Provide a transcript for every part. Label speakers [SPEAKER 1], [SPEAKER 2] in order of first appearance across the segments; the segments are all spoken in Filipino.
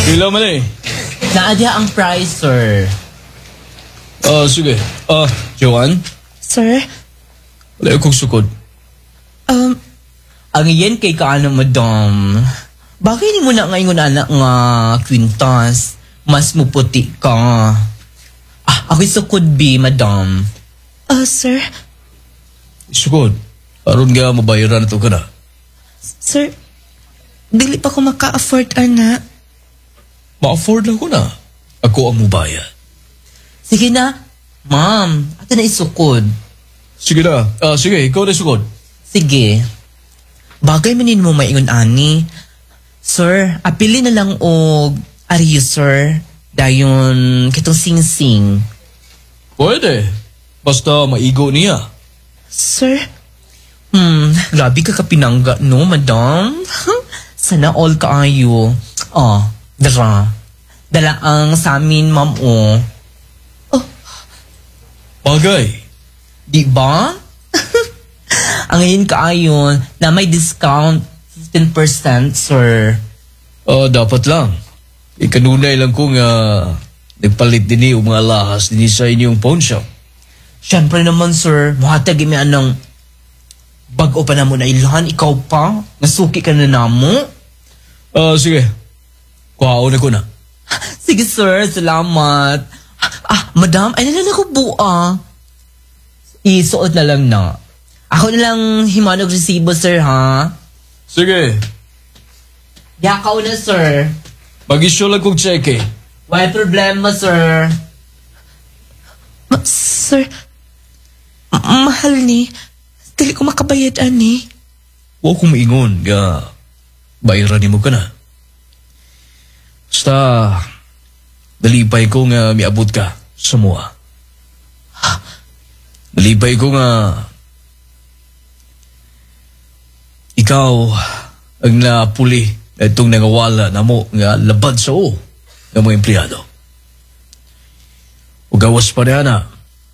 [SPEAKER 1] Pila man eh.
[SPEAKER 2] Naadya ang price, sir.
[SPEAKER 1] Sige. Joanne?
[SPEAKER 3] Sir?
[SPEAKER 1] Wala akong sukod.
[SPEAKER 2] Ang iyan kay kaano, madam. Bagay ni mo na ngayon anak nga kwintas. Mas muputi ka. Ako'y sukod be, madam.
[SPEAKER 3] Sir?
[SPEAKER 1] Sukod. Aron nga mabayaran ito ka na.
[SPEAKER 3] Sir, dili pa ko maka-afford, ana.
[SPEAKER 1] Ma-afford lang ko na. Ako ang mubayad.
[SPEAKER 2] Sige na, ma'am. Ato na isukod.
[SPEAKER 1] Sige na. Sige, ikaw na sukod.
[SPEAKER 2] Sige. Bagay manin mo maingon ani. Sir, apili na lang og Ariyo, sir. Dayon, kitong sing-sing.
[SPEAKER 1] Pwede. Basta maigo niya.
[SPEAKER 3] Sir?
[SPEAKER 2] Grabe ka kapinangga, no, madam? Sana all kaayo. Dara. Dala ang sa amin, ma'am,
[SPEAKER 1] Bagay.
[SPEAKER 2] Di ba? Ang ngayon kaayon na may discount 15%, sir.
[SPEAKER 1] Dapat lang. Ikanunay lang ko nga nagpalit din yung mga lahas din sa inyong pawn shop.
[SPEAKER 2] Siyempre naman, sir. Muhatag imi anang bago pa na mo na ilahan. Ikaw pa? Nasuki ka na namo?
[SPEAKER 1] Sige. Kuhaon ako na.
[SPEAKER 2] Sige, sir. Salamat. Madam, ay na ako bua. Isuot na lang na. Ako na lang himanog resibo, sir, ha?
[SPEAKER 1] Sige.
[SPEAKER 2] Yakaw na, sir.
[SPEAKER 1] Mag-issue lang kong cheque.
[SPEAKER 2] Why problema, sir?
[SPEAKER 3] Sir, mahal ni. Dili ko makabayad, ani.
[SPEAKER 1] Huwag kong maingon nga bayaran mo ka na. Basta nalipay ko nga miabot ka sa mua. Nalipay ko nga ikaw ang napuli na itong nangawala na mo nga labad sa ng mga empleyado. O gawas pa rin na.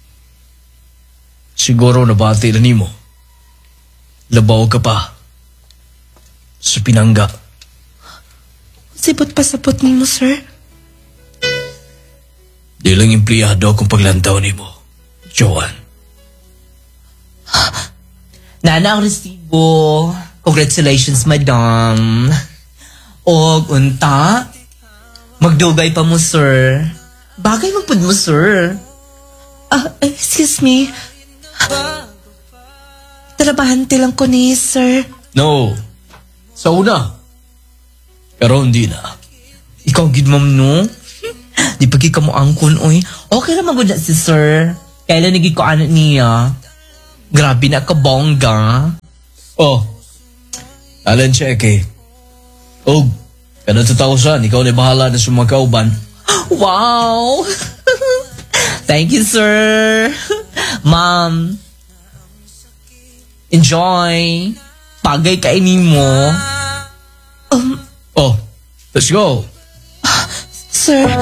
[SPEAKER 1] Siguro nabati na nimo. Labaw ka pa sa pinangga.
[SPEAKER 3] Sibot pa sapot ni mo, sir.
[SPEAKER 1] Di lang empleyado akong paglantaw nimo, Joanne.
[SPEAKER 2] Nana ang resibo. Congratulations, madam. O, unta? Magdugay pa mo, sir. Bagay magpud mo, sir.
[SPEAKER 3] Excuse me. Trabahante lang ko ni, sir.
[SPEAKER 1] No. Sa una. Pero hindi na.
[SPEAKER 2] Ikaw, gid ma'am, no? Di pagi ka mo angkon, oy. Okay naman gud na si sir. Kailan naging ko anak niya? Grabe na ka, bongga.
[SPEAKER 1] Alan cheque. Kada 2,000, ikaw na bahala na sa mga kauban.
[SPEAKER 2] Wow! Thank you, sir. Ma'am. Enjoy. Pagay kainin mo.
[SPEAKER 1] Let's go.
[SPEAKER 3] Sir.